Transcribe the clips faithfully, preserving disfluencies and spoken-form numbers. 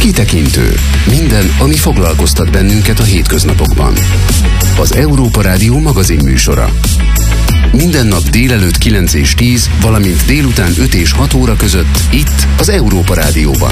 Kitekintő. Minden, ami foglalkoztat bennünket a hétköznapokban. Az Európa Rádió magazin műsora. Minden nap délelőtt kilenc és tíz, valamint délután öt és hat óra között itt az Európa Rádióban.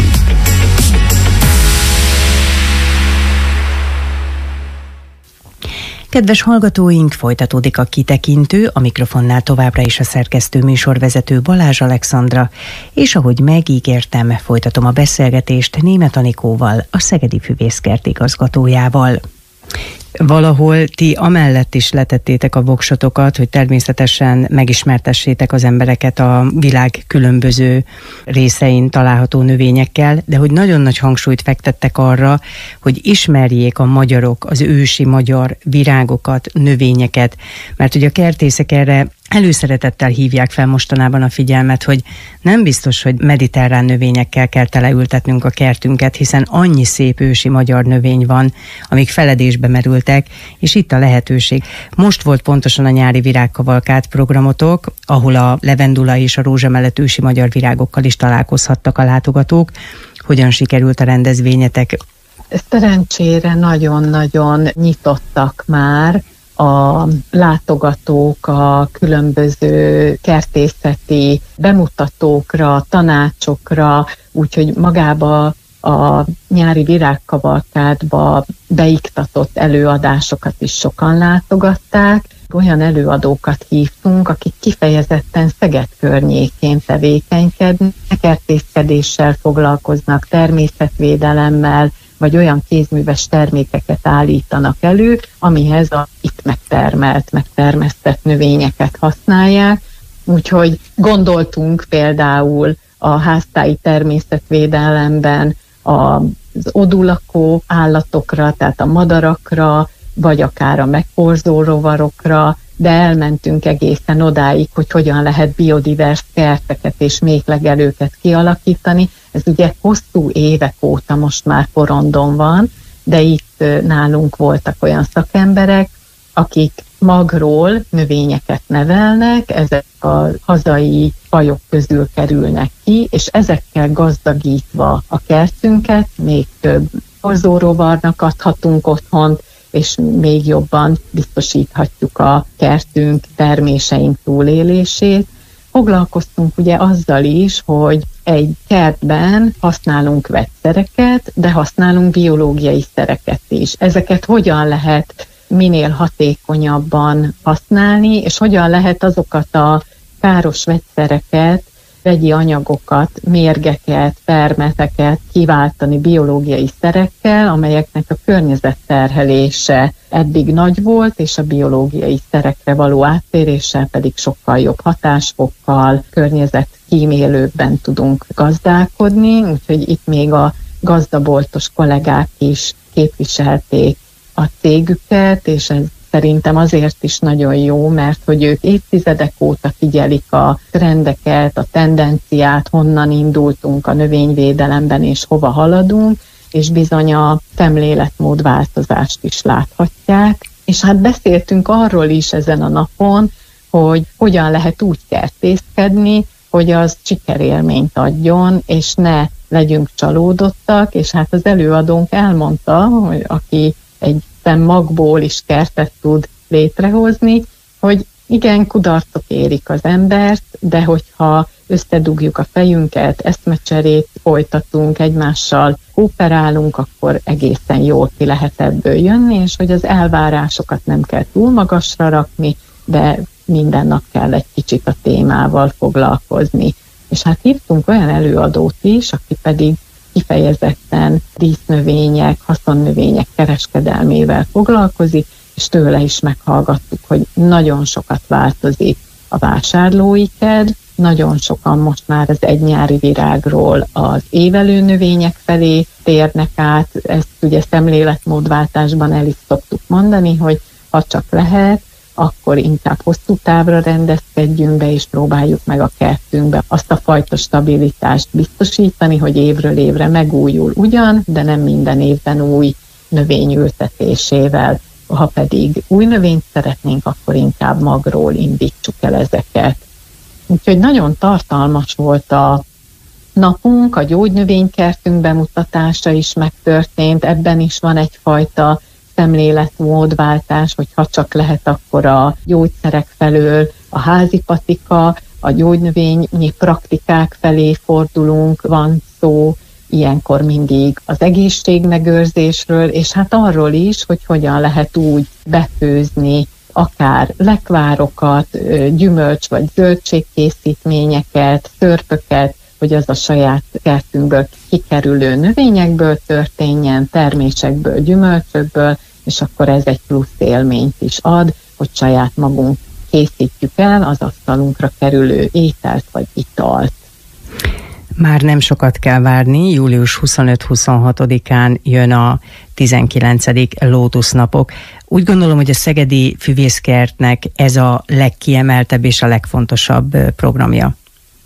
Kedves hallgatóink, folytatódik a Kitekintő, a mikrofonnál továbbra is a szerkesztő műsorvezető Balázs Alexandra, és ahogy megígértem, folytatom a beszélgetést Németh Anikóval, a Szegedi Füvészkert igazgatójával. Valahol ti amellett is letettétek a voksotokat, hogy természetesen megismertessétek az embereket a világ különböző részein található növényekkel, de hogy nagyon nagy hangsúlyt fektettek arra, hogy ismerjék a magyarok az ősi magyar virágokat, növényeket, mert ugye a kertészek erre előszeretettel hívják fel mostanában a figyelmet, hogy nem biztos, hogy mediterrán növényekkel kell teleültetnünk a kertünket, hiszen annyi szép ősi magyar növény van, amik feledésbe merültek, és itt a lehetőség. Most volt pontosan a nyári virágkavalkád programotok, ahol a levendula és a rózsa mellett ősi magyar virágokkal is találkozhattak a látogatók. Hogyan sikerült a rendezvényetek? Szerencsére nagyon-nagyon nyitottak már a látogatók a különböző kertészeti bemutatókra, tanácsokra, úgyhogy magába a nyári virágkavalkádba beiktatott előadásokat is sokan látogatták. Olyan előadókat hívtunk, akik kifejezetten Szeged környékén tevékenykednek, kertészkedéssel foglalkoznak, természetvédelemmel, vagy olyan kézműves termékeket állítanak elő, amihez a itt megtermelt, megtermesztett növényeket használják. Úgyhogy gondoltunk például a háztáji természetvédelemben az odulakó állatokra, tehát a madarakra, vagy akár a megporzó rovarokra, de elmentünk egészen odáig, hogy hogyan lehet biodivers kerteket és méhlegelőket kialakítani. Ez ugye hosszú évek óta most már porondon van, de itt nálunk voltak olyan szakemberek, akik magról növényeket nevelnek, ezek a hazai fajok közül kerülnek ki, és ezekkel gazdagítva a kertünket még több porzórovarnak adhatunk otthont, és még jobban biztosíthatjuk a kertünk, terméseink túlélését. Foglalkoztunk ugye azzal is, hogy egy kertben használunk vegyszereket, de használunk biológiai szereket is. Ezeket hogyan lehet minél hatékonyabban használni, és hogyan lehet azokat a káros vegyszereket, vegyi anyagokat, mérgeket, permeteket kiváltani biológiai szerekkel, amelyeknek a környezetterhelése eddig nagy volt, és a biológiai szerekre való áttéréssel pedig sokkal jobb hatásfokkal, környezetkímélőbben tudunk gazdálkodni, úgyhogy itt még a gazdaboltos kollégák is képviselték a cégüket, és ez szerintem azért is nagyon jó, mert hogy ők évtizedek óta figyelik a trendeket, a tendenciát, honnan indultunk a növényvédelemben és hova haladunk, és bizony a szemléletmódváltozást is láthatják. És hát beszéltünk arról is ezen a napon, hogy hogyan lehet úgy kertészkedni, hogy az sikerélményt adjon, és ne legyünk csalódottak, és hát az előadónk elmondta, hogy aki egy magból is kertet tud létrehozni, hogy igen, kudarcok érik az embert, de hogyha összedugjuk a fejünket, eszmecserét folytatunk, egymással kooperálunk, akkor egészen jól ki lehet ebből jönni, és hogy az elvárásokat nem kell túl magasra rakni, de minden nap kell egy kicsit a témával foglalkozni. És hát hívtunk olyan előadót is, aki pedig kifejezetten dísznövények, haszonnövények kereskedelmével foglalkozik, és tőle is meghallgattuk, hogy nagyon sokat változik a vásárlói kedv, nagyon sokan most már az egy nyári virágról az évelő növények felé térnek át, ezt ugye szemléletmódváltásban el is szoktuk mondani, hogy ha csak lehet, akkor inkább hosszú távra rendezkedjünk be, és próbáljuk meg a kertünkbe azt a fajta stabilitást biztosítani, hogy évről évre megújul ugyan, de nem minden évben új növényültetésével. Ha pedig új növényt szeretnénk, akkor inkább magról indítsuk el ezeket. Úgyhogy nagyon tartalmas volt a napunk, a gyógynövénykertünk bemutatása is megtörtént, ebben is van egyfajta szemléletmódváltás, hogy ha csak lehet, akkor a gyógyszerek felől a házi patika, a gyógynövényi praktikák felé fordulunk, van szó ilyenkor mindig az egészségmegőrzésről, és hát arról is, hogy hogyan lehet úgy befőzni akár lekvárokat, gyümölcs vagy zöldségkészítményeket, szörpöket, hogy az a saját kertünkből kikerülő növényekből történjen, termésekből, gyümölcsökből, és akkor ez egy plusz élményt is ad, hogy saját magunk készítjük el az asztalunkra kerülő ételt vagy italt. Már nem sokat kell várni, július huszonöt-huszonhatodikán jön a tizenkilencedik lótusznapok. Úgy gondolom, hogy a Szegedi Füvészkertnek ez a legkiemeltebb és a legfontosabb programja.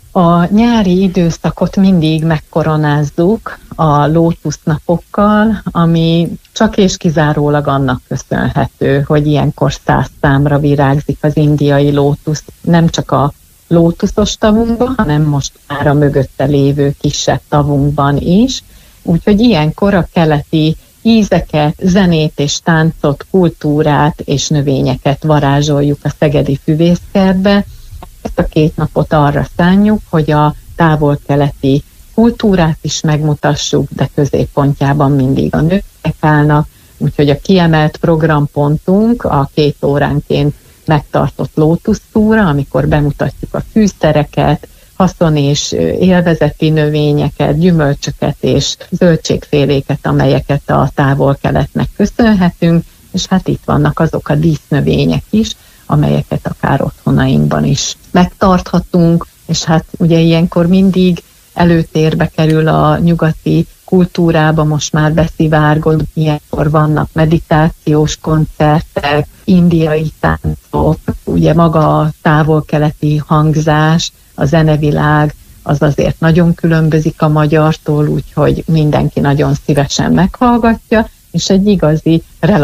A nyári időszakot mindig megkoronázzuk a lótusznapokkal, ami csak és kizárólag annak köszönhető, hogy ilyenkor száz számra virágzik az indiai lótusz, nem csak a lótuszos tavunkban, hanem most már a mögötte lévő kisebb tavunkban is. Úgyhogy ilyenkor a keleti ízeket, zenét és táncot, kultúrát és növényeket varázsoljuk a Szegedi Füvészkertbe. Ezt a két napot arra szánjuk, hogy a távol-keleti kultúrát is megmutassuk, de középpontjában mindig a nők állnak, úgyhogy a kiemelt programpontunk a két óránként megtartott lótusztúra, amikor bemutatjuk a fűszereket, haszon- és élvezeti növényeket, gyümölcsöket és zöldségféléket, amelyeket a távol-keletnek köszönhetünk, és hát itt vannak azok a dísznövények is, amelyeket akár otthonainkban is megtarthatunk, és hát ugye ilyenkor mindig előtérbe kerül a nyugati kultúrába, most már beszivárgod, ilyenkor vannak meditációs koncertek, indiai táncok, ugye maga a távol-keleti hangzás, a zenevilág, az azért nagyon különbözik a magyartól, úgyhogy mindenki nagyon szívesen meghallgatja, és egy igazi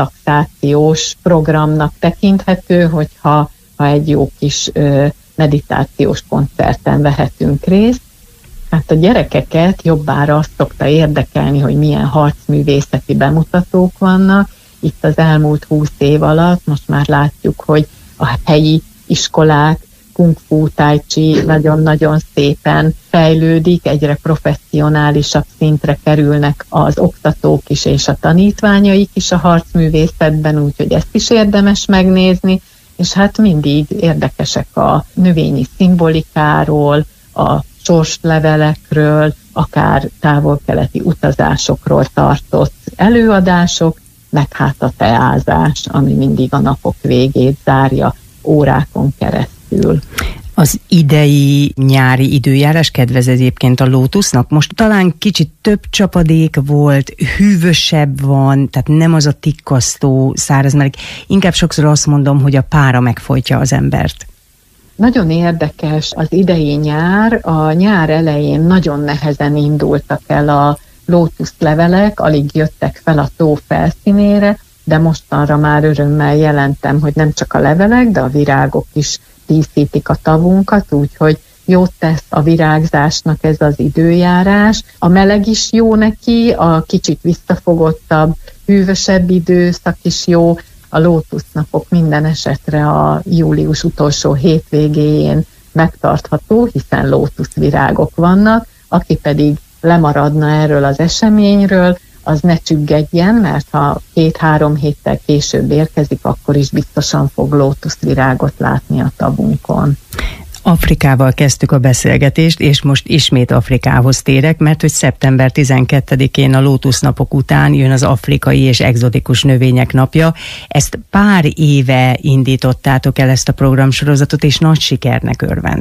relaxációs programnak tekinthető, hogyha ha egy jó kis ö, meditációs koncerten vehetünk részt. Hát a gyerekeket jobbára azt szokta érdekelni, hogy milyen harcművészeti bemutatók vannak. Itt az elmúlt húsz év alatt most már látjuk, hogy a helyi iskolák kung fu, tai chi nagyon-nagyon szépen fejlődik, egyre professzionálisabb szintre kerülnek az oktatók is és a tanítványaik is a harcművészetben, úgyhogy ezt is érdemes megnézni, és hát mindig érdekesek a növényi szimbolikáról, a sorslevelekről, akár távol-keleti utazásokról tartott előadások, meg hát a teázás, ami mindig a napok végét zárja órákon keresztül. Az idei nyári időjárás kedvez egyébként a lótusznak. Most talán kicsit több csapadék volt, hűvösebb van, tehát nem az a tikkasztó száraz meleg. Inkább sokszor azt mondom, hogy a pára megfojtja az embert. Nagyon érdekes az idei nyár. A nyár elején nagyon nehezen indultak el a lótuszlevelek, alig jöttek fel a tó felszínére, de mostanra már örömmel jelentem, hogy nem csak a levelek, de a virágok is díszítik a tavunkat, úgyhogy jót tesz a virágzásnak ez az időjárás. A meleg is jó neki, a kicsit visszafogottabb, hűvösebb időszak is jó. A lótusznapok minden esetre a július utolsó hétvégéjén megtartható, hiszen lótuszvirágok vannak, aki pedig lemaradna erről az eseményről, az ne csüggedjen, mert ha két-három héttel később érkezik, akkor is biztosan fog lótuszvirágot látni a tavunkon. Afrikával kezdtük a beszélgetést, és most ismét Afrikához térek, mert hogy szeptember tizenkettedikén a lótusznapok után jön az afrikai és egzotikus növények napja. Ezt pár éve indítottátok el, ezt a programsorozatot, és nagy sikernek örvend.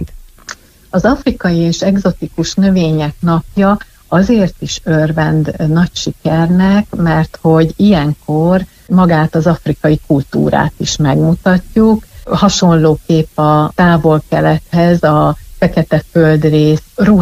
Az afrikai és egzotikus növények napja azért is örvend nagy sikernek, mert hogy ilyenkor magát az afrikai kultúrát is megmutatjuk. Hasonlóképp a távol-kelethez a fekete földrész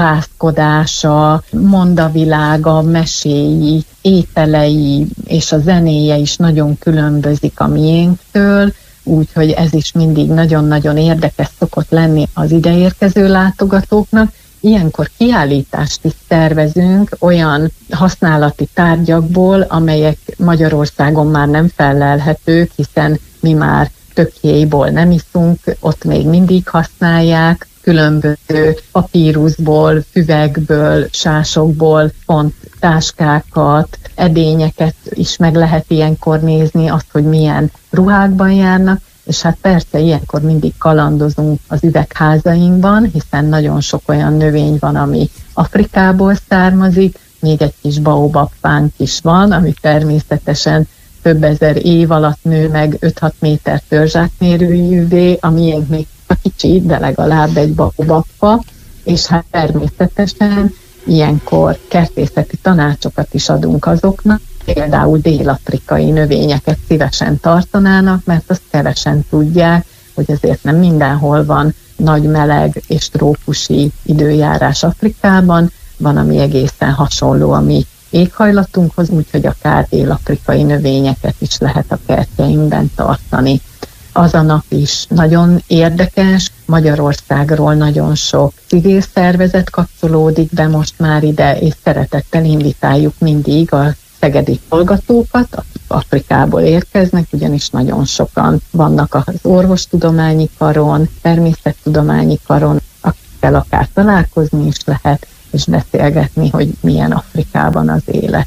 ruházkodása, mondavilága, meséi, ételei és a zenéje is nagyon különbözik a miénktől, úgyhogy ez is mindig nagyon-nagyon érdekes szokott lenni az ideérkező látogatóknak, Ilyenkor kiállítást is szervezünk olyan használati tárgyakból, amelyek Magyarországon már nem fellelhetők, hiszen mi már tökjéiból nem iszunk, ott még mindig használják, különböző papíruszból, füvekből, sásokból font táskákat, edényeket is meg lehet ilyenkor nézni, azt, hogy milyen ruhákban járnak, és hát persze ilyenkor mindig kalandozunk az üvegházainkban, hiszen nagyon sok olyan növény van, ami Afrikából származik, még egy kis baobab fánk is van, ami természetesen több ezer év alatt nő meg öt-hat méter törzsákmérőjűvé, a miénk még a kicsi, de legalább egy baobabfa, és hát természetesen ilyenkor kertészeti tanácsokat is adunk azoknak, például dél-afrikai növényeket szívesen tartanának, mert azt kevesen tudják, hogy azért nem mindenhol van nagy meleg és trópusi időjárás Afrikában, van, ami egészen hasonló a mi éghajlatunkhoz, úgyhogy akár dél-afrikai növényeket is lehet a kertjeinkben tartani. Az a nap is nagyon érdekes, Magyarországról nagyon sok civil szervezet kapcsolódik be most már ide, és szeretettel invitáljuk mindig a szegedi hallgatókat, akik Afrikából érkeznek, ugyanis nagyon sokan vannak az orvostudományi karon, természettudományi karon, akikkel akár találkozni is lehet, és beszélgetni, hogy milyen Afrikában az élet.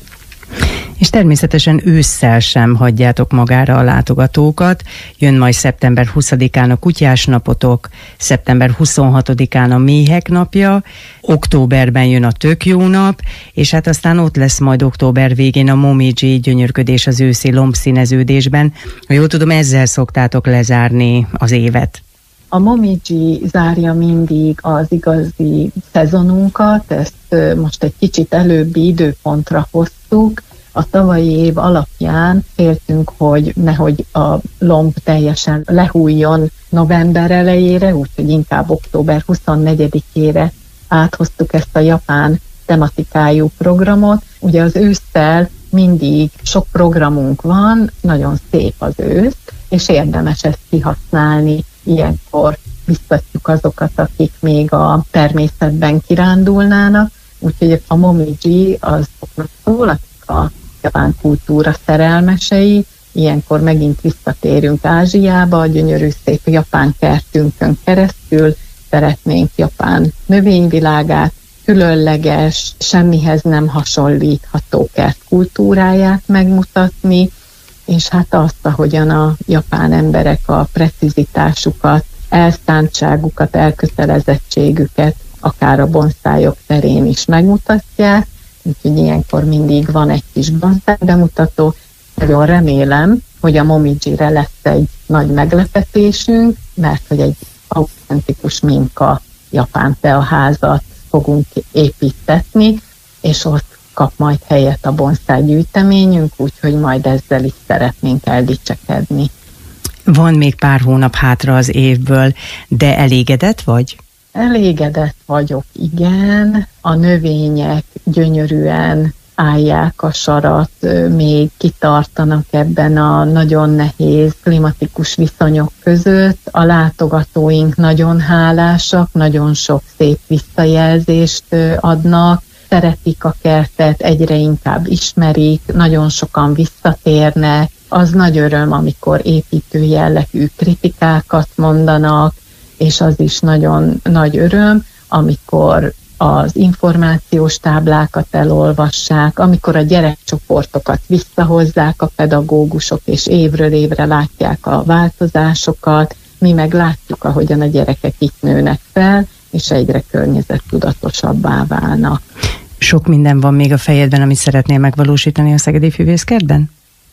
És természetesen ősszel sem hagyjátok magára a látogatókat. Jön majd szeptember huszadikán a kutyás napotok, szeptember huszonhatodikán a méhek napja, októberben jön a tök jó nap, és hát aztán ott lesz majd október végén a Momiji gyönyörködés az őszi lombszíneződésben. Ha jól tudom, ezzel szoktátok lezárni az évet. A Momiji zárja mindig az igazi szezonunkat, ezt most egy kicsit előbbi időpontra hoztuk. A tavalyi év alapján féltünk, hogy nehogy a lomb teljesen lehújjon november elejére, úgyhogy inkább október huszonnegyedikére áthoztuk ezt a japán tematikájú programot. Ugye az ősszel mindig sok programunk van, nagyon szép az ősz, és érdemes ezt kihasználni. Ilyenkor biztatjuk azokat, akik még a természetben kirándulnának, úgyhogy a Momiji azoknak szól, akik a japán kultúra szerelmesei. Ilyenkor megint visszatérünk Ázsiába, a gyönyörű szép japán kertünkön keresztül, szeretnénk Japán növényvilágát, különleges, semmihez nem hasonlítható kert kultúráját megmutatni, és hát azt, ahogyan a japán emberek a precizitásukat, elszántságukat, elkötelezettségüket akár a bonszájok terén is megmutatják, úgyhogy ilyenkor mindig van egy kis bonszáj bemutató. Nagyon remélem, hogy a Momiji-re lesz egy nagy meglepetésünk, mert hogy egy autentikus minka japán teaházat fogunk építetni, és ott kap majd helyet a bonszáj gyűjteményünk, úgyhogy majd ezzel is szeretnénk eldicsekedni. Van még pár hónap hátra az évből, de elégedett vagy? Elégedett vagyok, igen. A növények gyönyörűen állják a sarat, még kitartanak ebben a nagyon nehéz klimatikus viszonyok között. A látogatóink nagyon hálásak, nagyon sok szép visszajelzést adnak, szeretik a kertet, egyre inkább ismerik, nagyon sokan visszatérnek. Az nagy öröm, amikor építő jellegű kritikákat mondanak, és az is nagyon nagy öröm, amikor az információs táblákat elolvassák, amikor a gyerekcsoportokat visszahozzák a pedagógusok, és évről évre látják a változásokat, mi meg látjuk, ahogyan a gyerekek itt nőnek fel, és egyre környezettudatosabbá válnak. Sok minden van még a fejedben, amit szeretnél megvalósítani a Szegedi Füvészkertben?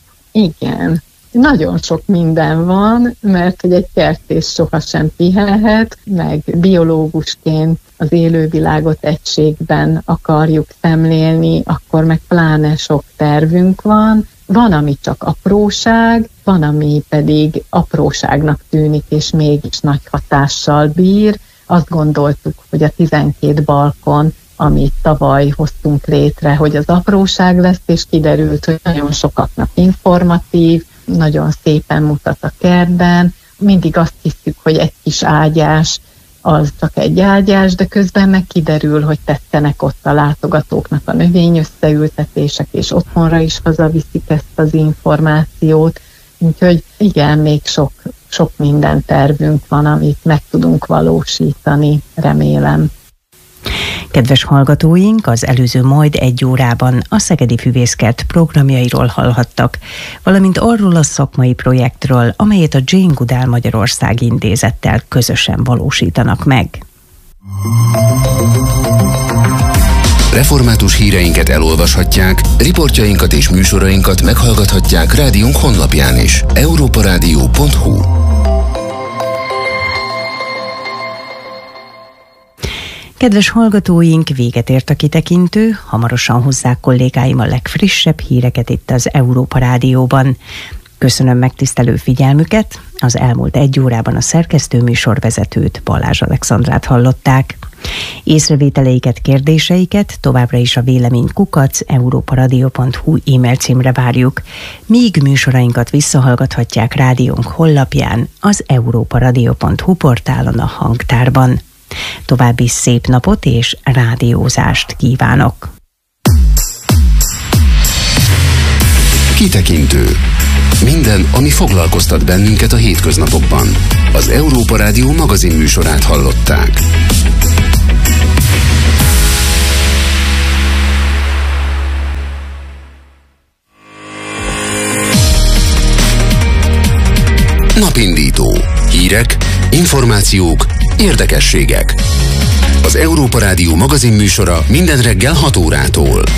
Igen. Nagyon sok minden van, mert hogy egy kertész sohasem pihenhet, meg biológusként az élővilágot egységben akarjuk szemlélni, akkor meg pláne sok tervünk van. Van, ami csak apróság, van, ami pedig apróságnak tűnik, és mégis nagy hatással bír. Azt gondoltuk, hogy a tizenkét balkon, amit tavaly hoztunk létre, hogy az apróság lesz, és kiderült, hogy nagyon sokaknak informatív, nagyon szépen mutat a kertben. Mindig azt hiszük, hogy egy kis ágyás az csak egy ágyás, de közben meg kiderül, hogy tetszenek ott a látogatóknak a növényösszeültetések, és otthonra is hazaviszik ezt az információt. Úgyhogy igen, még sok, sok minden tervünk van, amit meg tudunk valósítani, remélem. Kedves hallgatóink, az előző majd egy órában a Szegedi Füvészkert programjairól hallhattak, valamint arról a szakmai projektről, amelyet a Jane Goodall Magyarország Intézettel közösen valósítanak meg. Református híreinket elolvashatják, riportjainkat és műsorainkat meghallgathatják rádiónk honlapján is. európarádió pont hu. Kedves hallgatóink, véget ért a kitekintő, hamarosan hozzák kollégáim a legfrissebb híreket itt az Európa Rádióban. Köszönöm megtisztelő figyelmüket, az elmúlt egy órában a szerkesztő műsorvezetőt, Balázs Alexandrát hallották. Észrevételeiket, kérdéseiket továbbra is a vélemény kukac európaradio pont hu e-mail címre várjuk, míg műsorainkat visszahallgathatják rádiónk honlapján, az európaradio pont hu portálon a hangtárban. További szép napot és rádiózást kívánok! Kitekintő. Minden, ami foglalkoztat bennünket a hétköznapokban. Az Európa Rádió magazin műsorát hallották. Napindító. Hírek, információk, érdekességek. Az Európa Rádió magazin műsora minden reggel hat órától.